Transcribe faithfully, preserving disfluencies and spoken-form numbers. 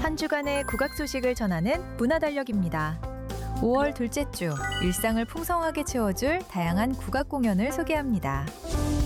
한 주간의 국악 소식을 전하는 문화달력입니다. 오월 둘째 주, 일상을 풍성하게 채워줄 다양한 국악 공연을 소개합니다.